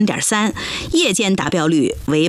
3%，夜间达标率为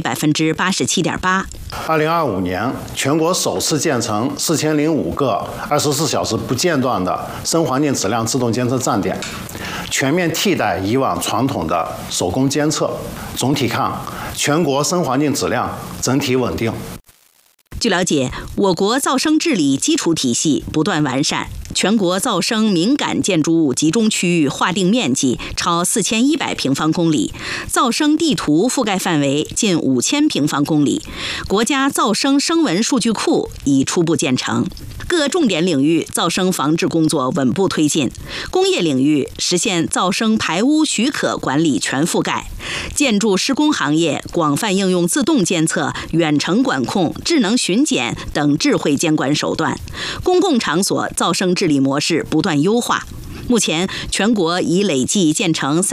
87.8%。 2025年，全国首次建成4005个24小时不间断的生环境质量自动监测站点，全面替代以往传统的手工监测。总体看，全国生环境质量整体稳定。 据了解，我国噪声治理基础体系不断完善，全国噪声敏感建筑物集中区域划定面积超4100平方公里，噪声地图覆盖范围近5000平方公里，国家噪声声纹数据库已初步建成。各重点领域噪声防治工作稳步推进，工业领域实现噪声排污许可管理全覆盖，建筑施工行业广泛应用自动监测、远程管控、智能巡检等智慧监管手段，公共场所噪声治理模式不断优化。目前，全国已累计建成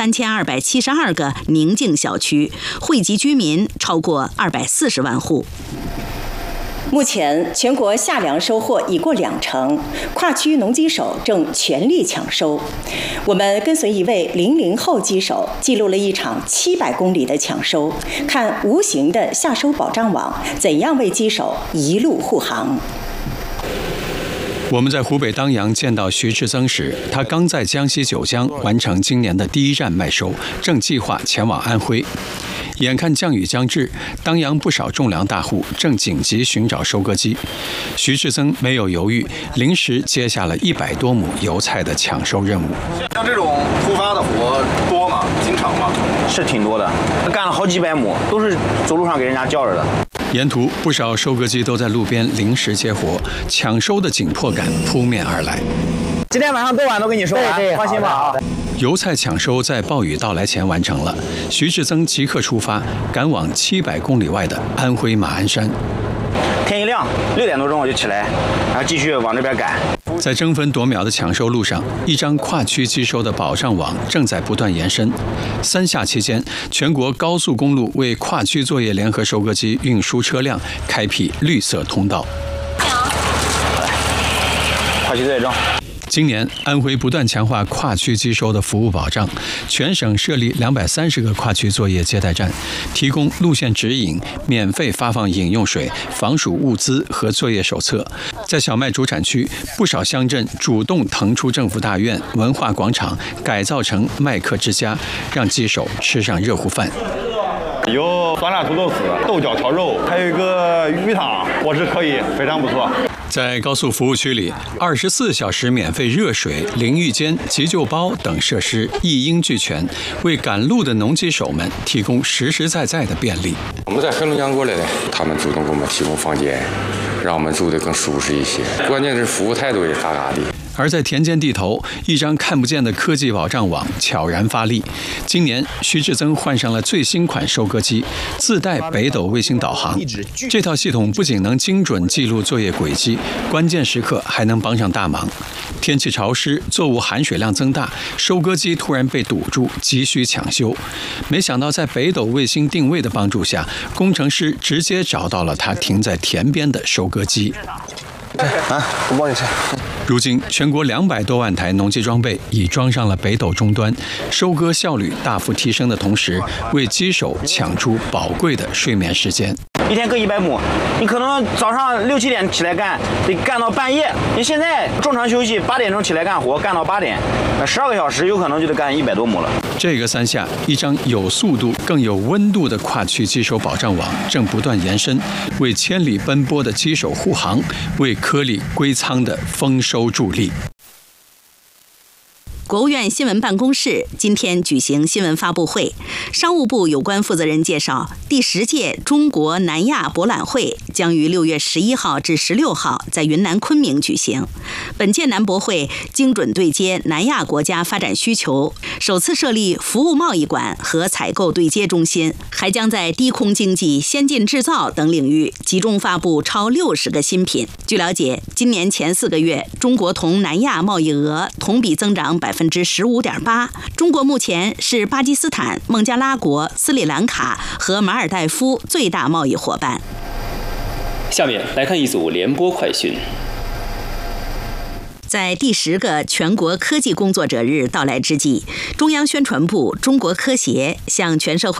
3272个宁静小区，惠及居民超过240万户。 目前，全国夏粮收获已过20%，跨区农机手正全力抢收。我们跟随一位00后机手，记录了一场700公里的抢收，看无形的夏收保障网怎样为机手一路护航。 我们在湖北当阳见到徐志增时，他刚在江西九江完成今年的第1站麦收，正计划前往安徽。眼看降雨将至，当阳不少种粮大户正紧急寻找收割机。徐志增没有犹豫，临时接下了100多亩油菜的抢收任务。 像这种突发的活多吗？经常吗？ 是挺多的，干了好几百亩，都是走路上给人家叫着的。 沿途不少收割机都在路边临时接活，抢收的紧迫感扑面而来。 今天晚上多晚都给你收完，放心吧。 油菜抢收在暴雨到来前完成了，徐志增即刻出发，赶往700公里外的安徽马鞍山。 天一亮，6点多钟我就起来，然后继续往这边赶。 在争分夺秒的抢收路上，一张跨区机收的保障网正在不断延伸。3夏期间，全国高速公路为跨区作业联合收割机运输车辆开辟绿色通道。 跨区作业证。 今年，安徽不断强化跨区机收的服务保障，全省设立230个跨区作业接待站，提供路线指引，免费发放饮用水、防暑物资和作业手册。在小麦主产区，不少乡镇主动腾出政府大院、文化广场，改造成麦客之家，让机手吃上热乎饭。 有酸辣土豆丝、豆角炒肉，还有一个鱼汤，伙食可以，非常不错。 在高速服务区里，24小时免费热水、淋浴间、急救包等设施一应俱全，为赶路的农机手们提供实实在在的便利。 我们在黑龙江过来的，他们主动给我们提供房间，让我们住得更舒适一些。关键是服务态度也嘎嘎的。 而在田间地头，一张看不见的科技保障网悄然发力。今年，徐志增换上了最新款收割机，自带北斗卫星导航。这套系统不仅能精准记录作业轨迹，关键时刻还能帮上大忙。天气潮湿，作物含水量增大，收割机突然被堵住，急需抢修。没想到在北斗卫星定位的帮助下，工程师直接找到了它停在田边的收割机。 我帮你拆。 如今，全国200多万台农机装备已装上了北斗终端，收割效率大幅提升的同时，为机手抢出宝贵的睡眠时间。 一天割100亩，你可能早上6、7点起来干，得干到半夜。你现在正常休息，8点钟起来干活，干到8点，12个小时，有可能就得干100多亩了。 这个3夏，一张有速度、更有温度的跨区机手保障网正不断延伸，为千里奔波的机手护航，为颗粒归仓的丰收助力。 国务院新闻办公室今天举行新闻发布会，商务部有关负责人介绍，第10届中国南亚博览会将于6月11号至16号在云南昆明举行。本届南博会精准对接南亚国家发展需求，首次设立服务贸易馆和采购对接中心，还将在低空经济、先进制造等领域集中发布超60个新品。据了解，今年前4个月，中国同南亚贸易额同比增长15.8%。中国目前是巴基斯坦、孟加拉国、斯里兰卡和马尔代夫最大贸易伙伴。 下面来看一组联播快讯。 在第10个全国科技工作者日到来之际，中央宣传部中国科协向全社会